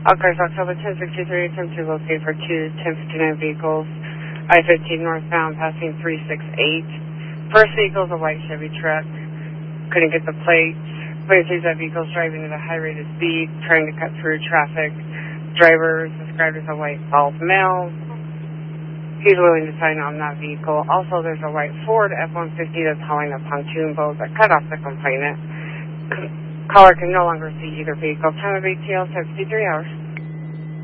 Okay, so October 1063, attempt to locate for two 1059 vehicles. I-15 northbound, passing 368. First vehicle is a white Chevy truck. Couldn't get the plates. Police sees that vehicle's driving at a high rate of speed, trying to cut through traffic. Driver is described as a white bald male. He's willing to sign on that vehicle. Also, there's a white Ford F-150 that's hauling a pontoon boat that cut off the complainant. Caller can no longer see either vehicle. Time of ATL, 73 hours.